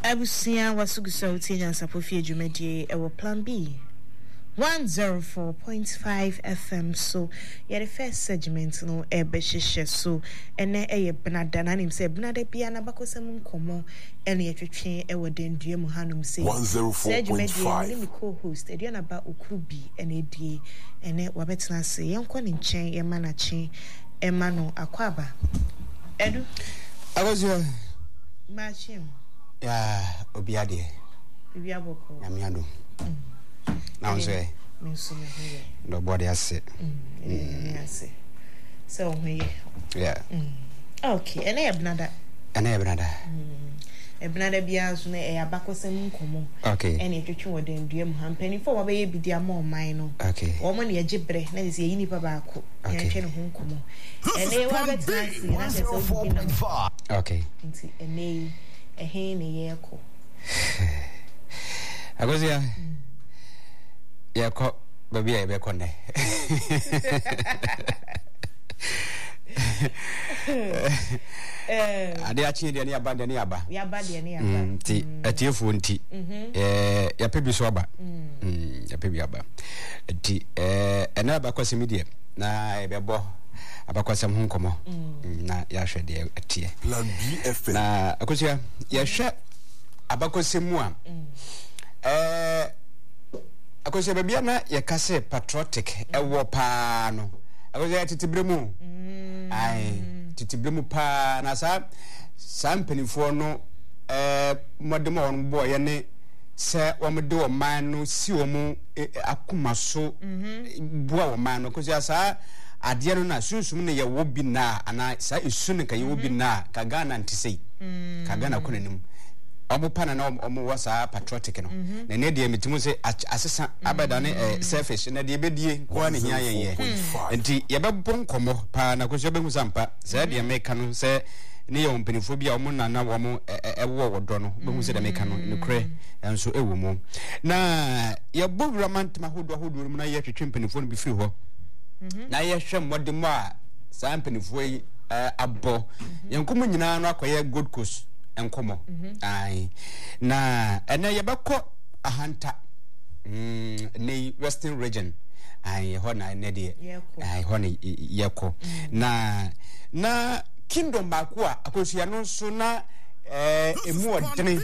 Abusia wasugusa utinya sapofie dwumadie ewo plan B 104.5 FM. So yeah, the first segment no ebehihye so ene eye benada na nim say benada bia na bakosem nkomo ene yetwetwe ewo dendue mu hanum say 104.5 ene co-host ediana ba okurubi ene die ene wabetena say yenko ne nchen yema na chen ema no akwaba edu Agosia machim ya obiade bibia boko ya miado na onse mensume hiye do body ase ase so hiye yeah okay ene ebnada ebnada bia so na e abakosem nkomo okay ene twetwe woden duam hampani for wabeye bidia ma oman no okay wo mo ne agibre na se yini pa baako ene twe ne ho nkomo ene wabetena si na se so bi na okay nti ene ehe ne yeko Agosia yako baby ya be konne ade achi de ne aba ya ba ti atiefu nti ya pebi so aba ya pebi aba ti ena aba kwasemi de na e bebo abakwasem ho nkomo na ya hwe de atie plan BFM na akosia ya hwe abakwasemu a akosia bebia na ye kase patriotic ewo pa no akosia titibremu ai titibremu pa na sa mpanifo no modemo on boy ye ne se womde wo man no si wo mu akuma so bua wo man no akosia sa ade no na sunsum ne ye wo bi na ana sa esu ne ka ye wo bi na ka Ghana ntisi ka Ghana konanim omo pana na omo wasa patriotic no na ne de metimu se asesa abeda ne selfish na de bedie ko ne hia ye nti ye bebbo nkomo pa na ko so behu sampa se de meka no se ne ye ompanifo bia omo na wo ewo wodo no behu se de meka no ne kre enso ewo mu na ye bobra mantma hodo mu na ye twetwe mpanifo no bi firi ho na ye hwe modemo a sa mpanifo yi abo yenkomo nyina no akoye Gold Coast enkomo ai na ene yebekọ ahanta ne western region ai ho na ne de ai ho ne yeko na kingdom baako a akosua no so na emu odene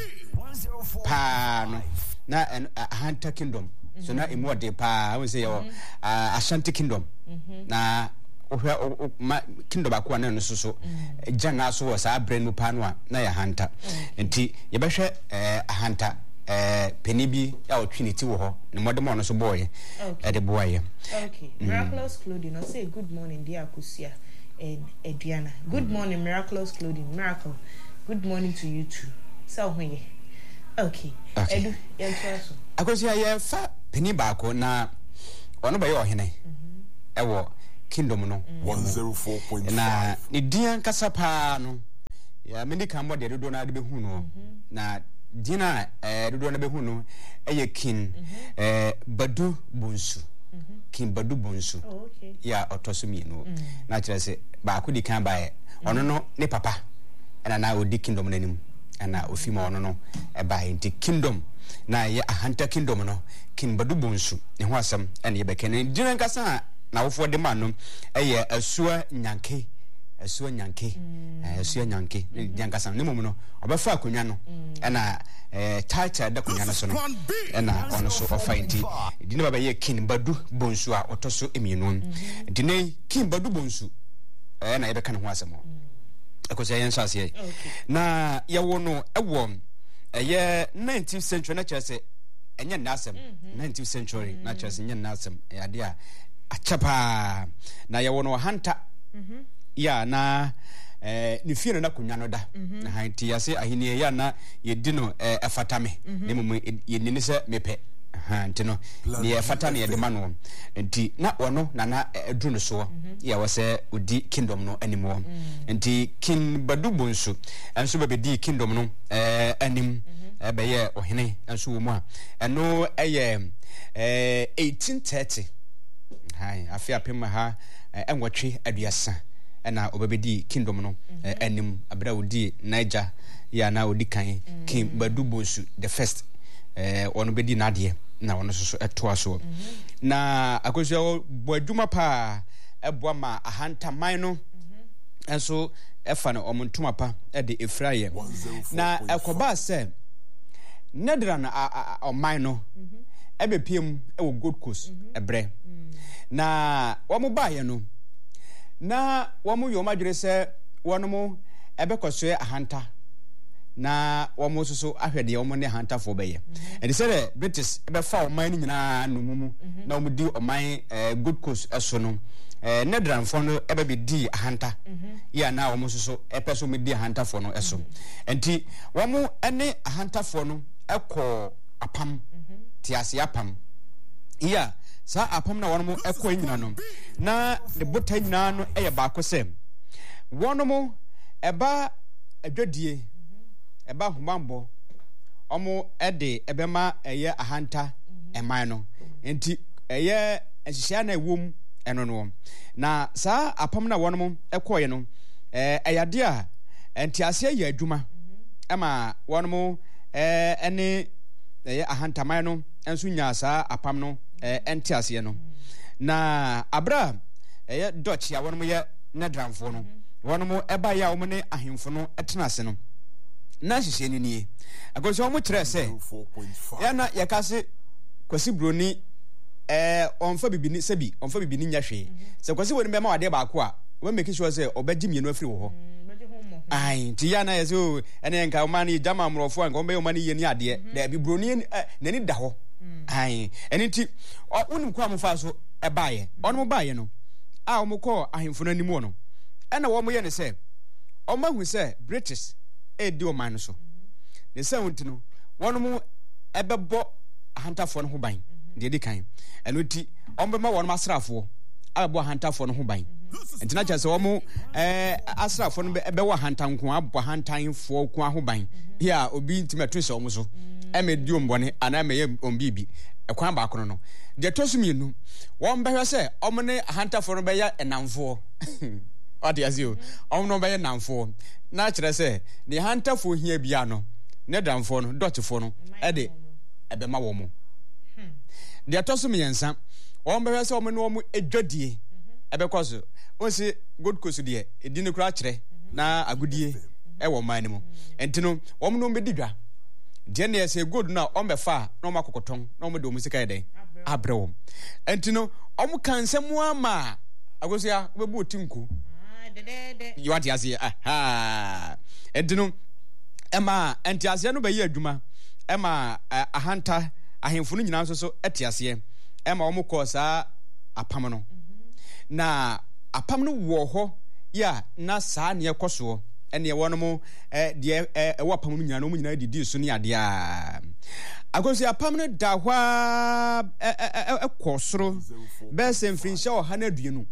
pa no na ahanta kingdom so na emu ode pa we say yo Ashanti kingdom na kingdom baako na no so jana so was a brand mu pa no a na ya hanta nti ye behwe hanta penibi ya otwiniti wo ho ne modemo no so boy de boy okay Miraculous Clothing no say good morning dear Akusia and Ediana good morning Miraculous Clothing Miracle good morning to you too so when okay edu yentoaso Akusia ye fa peni baako na ono baye ohene ewo kingdom no 104.5 na ni dian kasapa no ya medika mo de dodo na de behu no na dina dodo na behu no eye kin badu bonsu kin badu bonsu okay ya otosumi no na kire se ba akudi kan ba ono no ne papa na odi kingdom nanim na ofima ono no e ba enti kingdom na ya ahanta kingdom no kin badu bonsu ne ho asem ene ye bekene dina kasa na wofo de manom eye asua nyanke nyankasa ne mom no obefa akonwa no na title da konwa no so no na ono so ofainti di ne baba ye kin badu bonsu a otoso emienu di ne kin badu bonsu na ye beka ne ho asemo akosia yen sase na ye wo no ewo ye 19th century na chese enye nasem 19th century na chese enye nasem ade a achapa na ye wono hanta ya na ni fie na kunwa no da na hanti ya se ahini ya na ye dino efatame ne mum ye nini se mepe hanti no ni efata na ye de mano nti na wono na edu no so ya wo se odi kingdom no animo nti kin badu bonsu enso be di kingdom no anim be ye ohene enso wo mu a eno eye 1830 hai afia pema ha enwotwe aduasa na obebedi kingdom no anim abra wodi Niger ya na odi kan King Badu Bonsu the first ono bedi nade na ono so etoa so na akosua bo adwuma pa eboa ma ahanta man no enso efa no omontuma pa de efraye na ekoba se nedra na oman no ebepiem ewo Gold Coast ebre na womo baaye no na womo yo madwere se wono ebekosoe ahanta na womo soso ahwede womo ne ahanta fo beye and say British ebefa oman ni nyina no mumu na womo di oman Gold Coast eso no nedran fo no ebebe di ahanta ya na womo soso epeso me di ahanta fo no eso enti womo ene ahanta fo no ekọ apam tiase apam iya sa apam na wono ekọ nyina no na de bota nyina no eye ba ko sem wono mo eba adwadie eba humambo omo ede ebema eye ahanta eman no enti eye ehihia na ewom eno no na sa apam na wono mo ekọ ye no eyade a entiase ye adwuma ema wono mo ene ahanta man no enso nya sa apam no entiase no na abra Dutch ya wono mo ye nedramfo no wono mo eba ya wo ne ahemfo no etenase no na hihye ni nie agoso mo kire se ya na yakase kwasi broni onfa bibini sebi onfa bibini nya hwe se kwasi woni be ma wade ba ko a we make sure se obagi mienu afiri wo ho ai ti ya na yeso ene nka mani jama mrofo nka ombe mani ye ni ade da bi broni nani da ho ai eni ti wonim kwa mfa so ebaaye ono baaye no a omko ahemfo na nimu no ena wo mo ye ne se omahu se British edi o man so ne se wonti no wono mo ebebo ahantafo no ho ban de di kan eno ti ombe ma wono masrafo abebo ahantafo no ho ban entina cha se wo mo asrafo no ebe wo ahantanko abbo ahantanfo ko ho ban ya obi ntimeto se wo so emedi ombone ana meye ombibi ekwan ba kono no de tosumienu wo mbehwe se omne ahantafo no be ya enamfo odi azio omno be ya namfo na kire se ne hantafo hia bia no ne damfo no dotchfo no ede ebe ma wo mo de tosumiensa wo mbehwe se omne wo mo edwadie ebe koso o se Gold Coast de edi ne kura kire na agudie e wo man mu entino wo mo no be didwa de ne se gold na o mefa na o makokoton na o mo de o musika ede abrewo entino o mo kansemu ama agosia obebu otinku you want to say aha entino ema entiase no be ye adwuma ema ahanta ahemfo no nyina so etiase ema o mo ko sa apam no na apam no wo ho ya na sa ne ekoso ene ye wono mo de wo apam no nyina no mo nyina didi so ne ade a agosi apam no da hwa ekosoro be se mfrinhye o ha na aduenu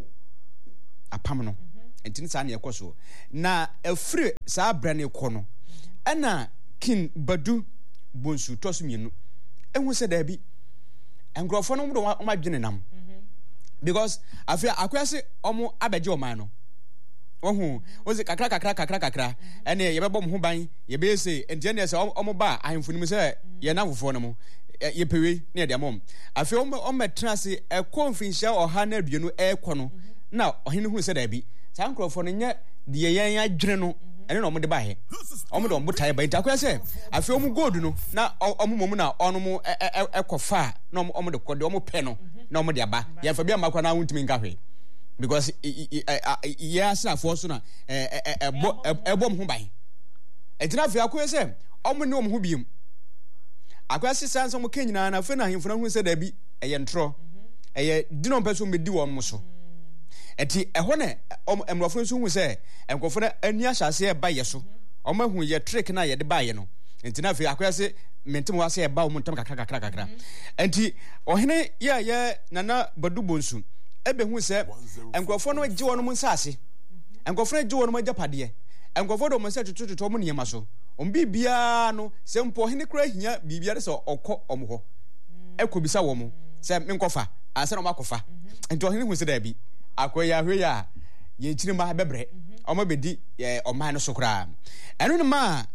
apam no entin sa ne ekoso na afre sa brane ko no ena King Badu Bonsu tosumienu ehu se da bi engrofo no mo do madwene nam because afia akwase omo abeje o man no ohu ozi kakra ene ye bebom ho ban ye be se enti ne se omo ba ahemfo nim se ye na fofo no mo ye pewe ne de mom afia o metra se e konfinhia oha na aduenu e ko no na ohene hu se da bi sa nkrofo no nye de ye adwene no ene no mo de ba he omo de omo tai ba enti akwase afia omo gold no na omo mom na ono mo ekofa na omo de kode omo pe no na omo de aba ye fa bia makwa na wontimi nka hwe because yes na for so na ebom ho ban etina fi akwese omo ne omo ho biem akwase sanso mo kenyina na fe na hemfuna hu se da bi eye ntro eye dino peso medi wo mo so eti eho ne emrofo so hu se enkofo na ani ahase e ba ye so omo hu ye trick na ye de ba ye no etina fi akwase mentem wase e ba wo montam kakra enti ohene ye nana Badu Bonsu ebe hu se enkofo no gye wono nsase enkofo no gye wono agapade enkofo do mo se tututu mo niema so ombibia no se mpo hene kura hia bibia se okọ omho ekobisa wo mo se menkofa anse no makofa enti ohene hu se da bi akoya hwe ya ye chiri ma bebre omo bedi oman no sokra eno ne ma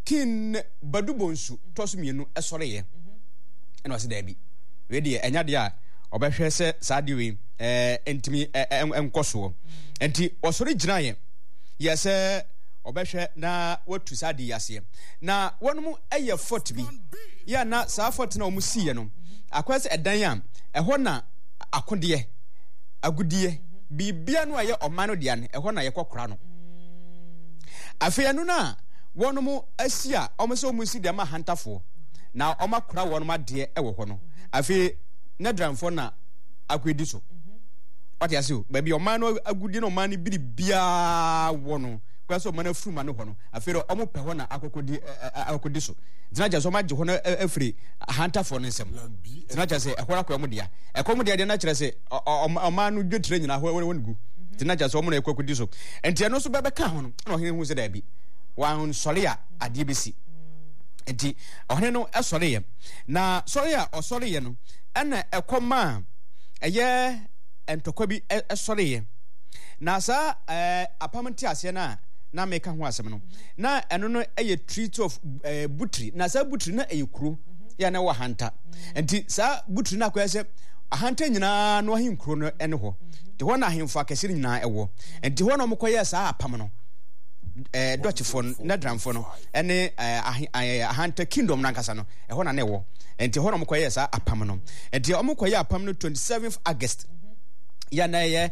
King Badubonsu Tosmienu Esoreye and was there be ready and yadia or Beshe Sadi entimi enkoso enti osori ginaye yes obehwe na watu sadi yase na wonmu eye fort bi ya na sa fort na omusiye no akwase edan ya eho na akode agudie bibia no aye omano dia ne eho na ye kokora no afia no na wonmu asia omso omusi dia ma hantafo na omakora wonmu ade ewo ho no afia na dramfo na akwedi so what you say baby o man agudi no man biri bia wono kwaso man afuru man ho no afero omo pe ho na akokodi so dinaja so maje ho na afri hunter for nsem dinaja say ehora kwa mo dia ekomo dia na kire say o man no dwetire nyina ho wongu dinaja so omo na ekokodi so enti no so bebe ka ho no na ohene hu se da bi wan sole a ade besi enti ohene no esole ye na sole a osole ye no ana ekoma eye entokwa bi esoreye na sa apamenti ase na meka ho asem no na eno no eye treat of butri na sa butri na eye kuro ya na wa hanta enti sa butri na kwese ahanta nyina no ahin kuro no ene ho de ho na ahemfa kesiri nyina ewo enti ho na mkoye sa apam no dotchfo na dramfo no ene ahanta kingdom na nkasa no ho na ewo enti ho na mkoye sa apam no enti omkoye apam no 27th August ya na ye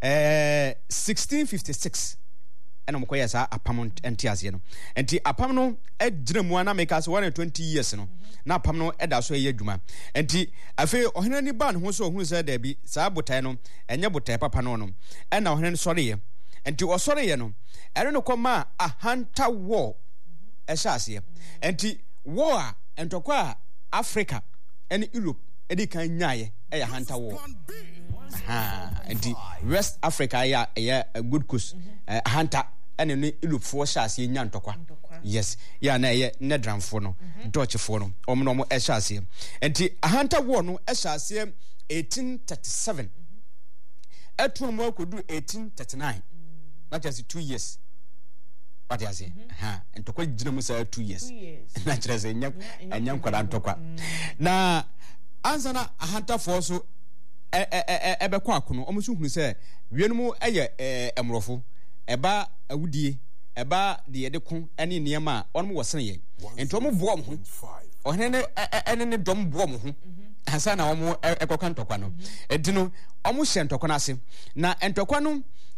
1656 eno mkoye sa apam entiase no enti apam no ejremu na make us 120 years no na apam no eda so ye adwuma enti afi ohene ni ban ho so ohun se da bi sa botai no enye botai papa no no ena ohene sore ye enti osore ye no eno no koma ahanta war esase enti war entokwa Africa ene Europe edi kan nyaaye eya hunter war and West Africa ya a good coast hunter and in Europe for shasi nyantokwa yes ya na ye nedramfo no dutchfo no omno eshasi and a hunter war no eshasi 1837 etun mo kodu 1839 that is 2 years what you say and to gina musa 2 years na chirese nyam kwada ntokwa na ansana a hunter for so ebe kwa akono omusu hunu se wienum eye emrofo eba awudie eba de yede ko ene niema onmo wosene ye ento mo boom ho ohene ene dom boom ho ansa na omo ekoka ntokwa no edino omo hye ntokwa na ase na ntokwa no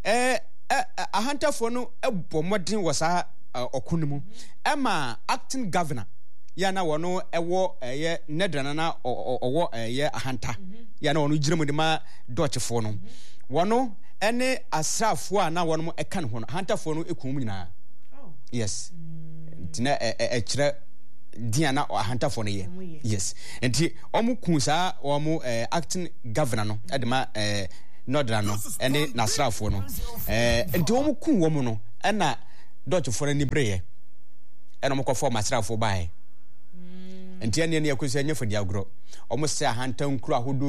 ahantafo no ebomodin wosa okunum ema acting governor ya na wono ewo eye nedrana na owo eye ahanta ya na wono giremu de ma dutchfo no wono ene asrafo a na wono mo eka ne ho no ahantafo no ekum nyina yes tina kire dia na ahantafo no ye yes enti omo kun sa omo acting governor no de ma nodrano ene nasrafo no enti omo kun wo mo no ena dutchfo ni breye ena mo ko form asrafo bae enti ene ne yakusi anya fodi agro omo se ahanta nkuru ahodo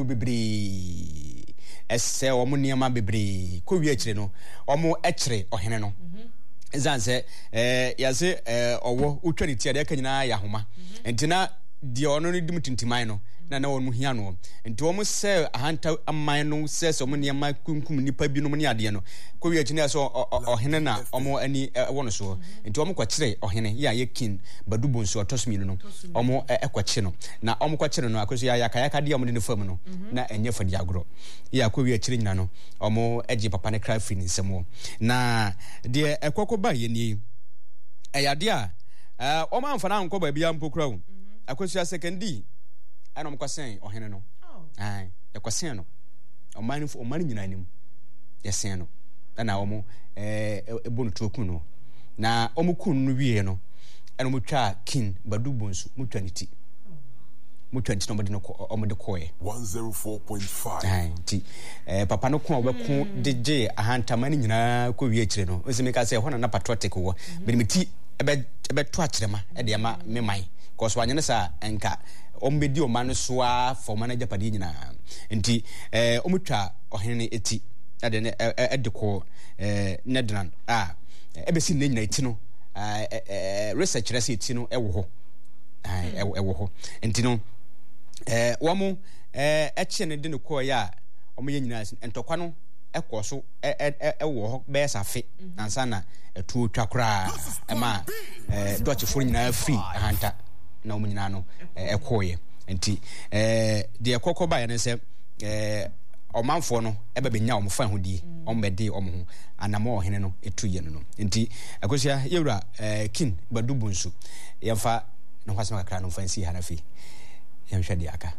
bebre esse omo niama bebre ko wi akire no omo ekire ohene no zanse yaze owo utwani tiade aka nyina ya homa enti na die ono no dim tintimai no na wonu hia no enti omo se ahanta amman no se so omo niama kunkum nipa bi no ne ade no ko wi akire so ohene na omo ani wono so enti omo kwakire ohene ya ye king Badubonsu otosmi no omo ekwache no na omo kwakire no akoso ya kayaka de omo ne fam no na enye fadi agro ya ko wi akire nyina no omo eji papa ne cry free nsemo na de ekoko ba ye ni eyade a omo amfa na nko ba bia mpokura wo akoso ya sekendi ana mkwasɛn ohene no ai yakwasɛn no omani nyina nim yɛsɛn no na omo ebonu tokun no na omo kun no wie no ɛna mo twa king Badubonsu mo twa niti no bodi no omo de koe 104.5 ai ti papa no ko obɛko de ahanta mani nyina ko wie akire no osimi ka sɛ hona na patriotic wo benimiti ebe to akirema de ma me mai ko so anyene sa enka ombedi o man so a for manager padi nyina nti omutwa ohene eti ade ne edeko nedran ebesi ne nyina eti no research resi no ewo ho ewo ho enti no wo eche ne de no koya omo ye nyina entokwa no ekọ so ewo ho be safe ansa na etu twa kra ema dutch fo nyina free hanta na omo nyina no ekoye enti de ekọkọ ba ya ne se omanfo no ebe benya omfa hodi ombede omo ho anamo ohene no etuye no enti akosia yewura kin badubunsu yemfa no kwasema kakra no fancy hanafi yemhwe de aka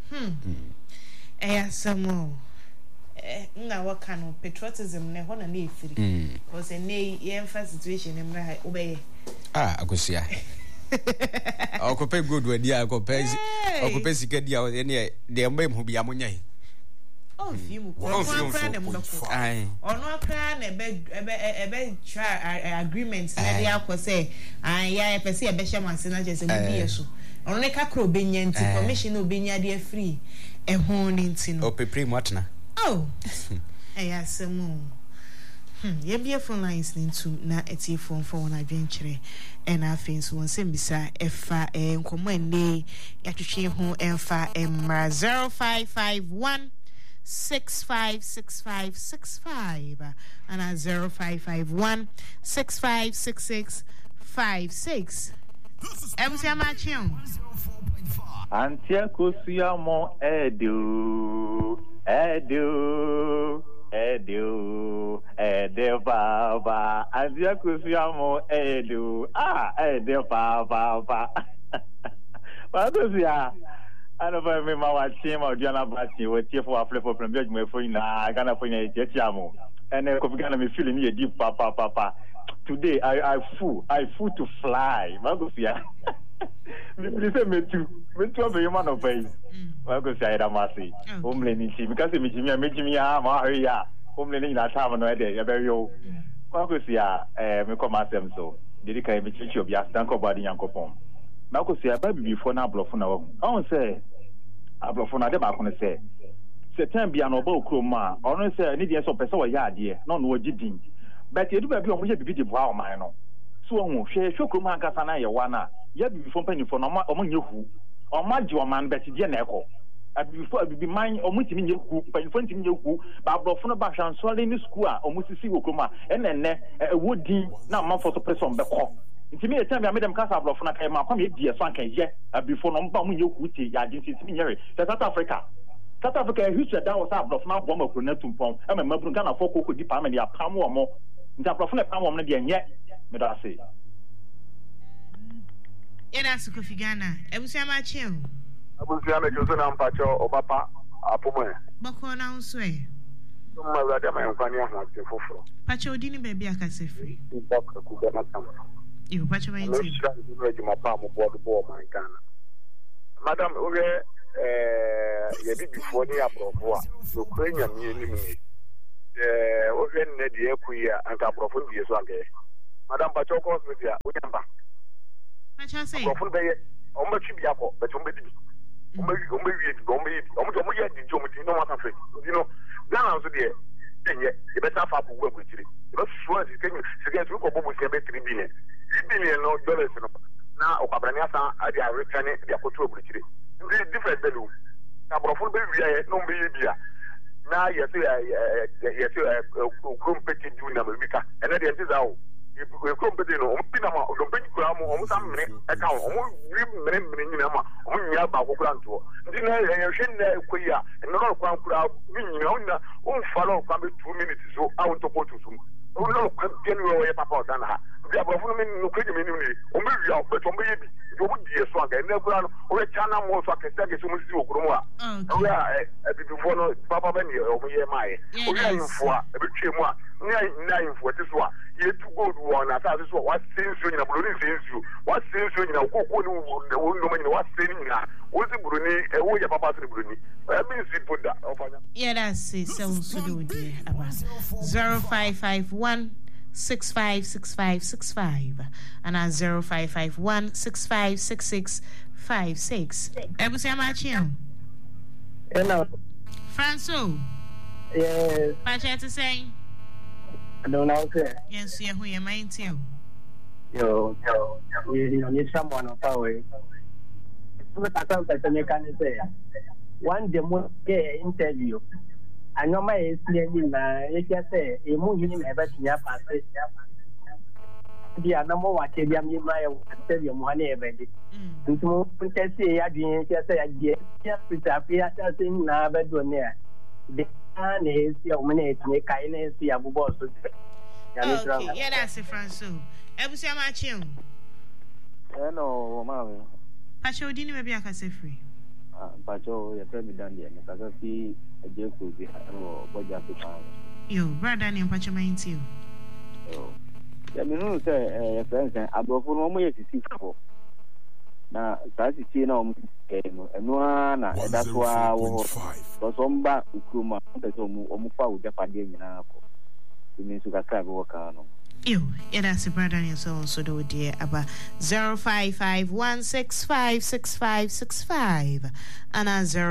samo na waka no patriotism ne ho na na efiri because ne yemfa situation em na obeye akosia okope good wadi okope sika dia ne de mbem ho bia monyai fimu ko friend mo ko ono akra na ebe try agreement na dia ko say ya pese e be shemase na jese mo bi yeso ono ne kakro obenya nti information obenya dia free ho ni nti no opepre mo atena asemo ye be phone lines into na eti phone for na adwenkyere and afin so won sem bisa efa enkomo ene ya twetwe ho emfa emra 0551 656565 and 0551 656656. Ebusia machion. Antia kusiamo edu baba. Antia kusiamo edu baba. Padosia. Ano fa me ma wa team o Diana Bati we tie for afle for premier me for na Ghana for na tiamo ene ko Ghana me feel me deep papa today I full to fly ma go fia me say me tu be man of pay ma go fia ida masi homle ni si because me jimi ma hwe ya homle ni na time no e de ya be yo ma go fia me come asem so didi kai me chichi obi astanko body yankopon na ko se aba bibifo na ablofo na wo on se ablofo na de ba ko ne se time bia no ba okroma on se ni de so pese wo ya ade na no ogidin but edu ba bi o mo ye bibi de boa o man no so wo hwe okroma aka na ye wa na ya bibifo panifo no o mo nyehu o ma ji o man bet de na eko abibifo abibi man o mo timi nyehu panifo timi nyehu ba ablofo no ba hwansole ni school a o mo sisi okroma enne wodi na manfo so person be ko nti me etam ya medem kasa ablofo na kai ma kwam ye die so anka ye abifo no mba mu ye huti ya agenti nti nyere South Africa history da was ablofo na bom akro na tumpon e ma mabru Ghana fo kokko di pa ma dia pam wo mo nti ablofo na pam wo no de nye me da say era su Kofi Ghana ebusia ma chien abusia me jozo na mpacho obapa apomo bako na nso e ma za de ma nkwani ahwate foforo pacho odini ba bia ka se free bako ku Ghana tam you patch my team. Madam, okay, you did before the Abrofua, Ukrainian enemy. Okay, Nedia Quia and Caprofun be as well. Madam Pachokos with ya, Uyamba. What shall I say? Omachibiapo, but you may Ghana also there. You better have to work with it. Because sure, you can get to go with 3 billion. $3 billion now. Ocabrania are returning their control. Different bedroom. Now, for baby, no baby. Now, yes, competitive doing America, and then it is out. If we compete, Pinama, don't pay Gram, almost some account, almost remembering Nama, only about Granto. Dinner, and Quia, and not one crowd, meaning, follow 2 minutes so out of what to do. No, January, Papa Dana. The Abraham no credit minimum, or maybe I'll bet on baby. You would be a swag and never or a channel more so I can take it to Mrs. Okroma. Oh, yeah, before Papa Benny over here, my. For a bit more. 9 for this one. You to go to one. I thought this was what seems you in a Bruni seems you. What seems you in a Coco, the woman, what's saying now? What's the Bruni, a way of Papa Bruni? I mean, she put that over. Yeah, that's it. So dear. 0551 656565 and 0551 656656. Ebusia Machio. Hello. Franco. Yes. Pacha to say. I don't know. Yes, yeah, who you mind to? Yo, you someone of our way. But I thought that you can say one demo interview. I know my explaining, if you say a movie in everything up as the animal what you might tell you money every day. And so, we can say, I didn't say, I get just appear as in Nabadonia. The man is your minute, make kindness, the Abu Boss. Okay, yeah, that's it, Franco. Ebusia Machio. No, Mamma. Pacho didn't maybe I can say free. Pacho, you're probably done there. Because I see a joke will be yo, brother, and Pacho mind you. Oh, yeah, you know, say, friends, I go for 1 year to see for. Now, that's it, and one, that's why was on back to Kuma, the Omupa with Japan. It means you can work on. Yo, yeah, that's a brother, and so also do dear about 0551656565 and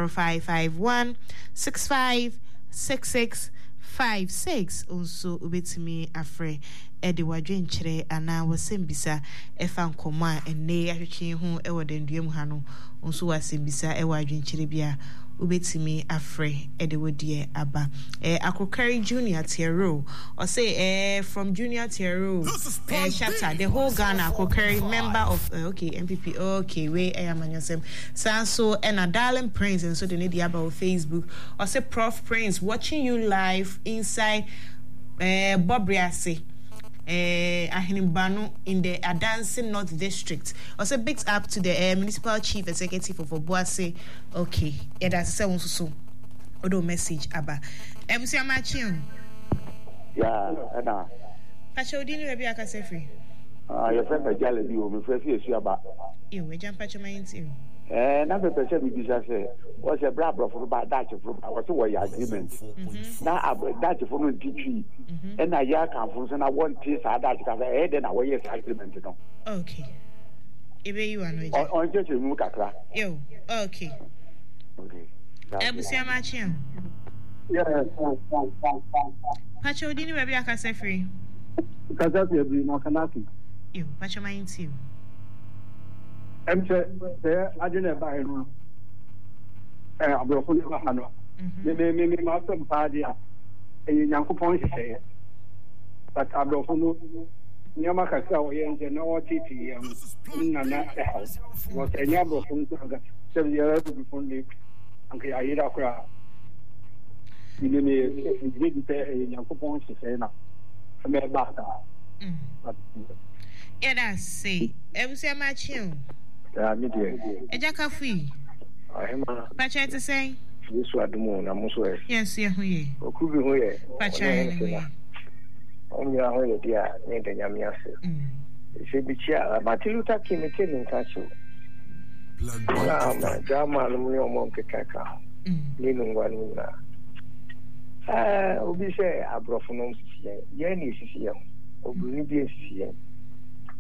0551656656 also ubet me afraid Eddie Wadrin Chere and now was Simbisa Efan Koma and Nay Achi who ever den Dium Hano also was Simbisa Ewadrin Cherebia. Ubetimi afre edewodie aba Akokari Junior Tiero or say from Junior Tiero chapter the whole Ghana Akokari member of okay MPP okay we am anyasem so and a darling Prince and so the need about Facebook or say Prof Prince watching you live inside Bobriase Ahinimbano in the Adansi North District. Also, big up to the municipal chief executive of Obuasi. Okay, yeah, that's so. Odo message aba. Ebusia Machio. Yeah, Anna. Pacho dini webi akase free. Your friend Jalebi will be fresh here about. You we jump Pacho mind you. Now the person we say was a brother for about that from our agreement. Now that for teach and I can function. I want this that because I had an away agreement. Okay. Ebe you and on just a mukakra. Yo, okay. Okay. Ebusia Machio. Yeah, Pacho dini webi akase free. because that's your dream, or Kanaki. You, Pacho mind you. I'm there, I didn't buy a room. I'm going to Hano. Maybe my party, a young point say. But I'm going to Yamaka and no TT and not the house. Was a number from 7 years before the Uncle Aida Kra. You didn't say a young point to say now. I'm a basta. Yeah, that's say. Ebusia Machio. Ejaka free. Pacha to say. This was the moon. I'm also yes, yeah, we. Could be here. Pacha anyway. Only a whole dear named Yamias. It should be chair. Martin Luther King in Castle. Drama, Monkey Kaka. Leaning one. Obi say, I brought from Yenny, Oblivious,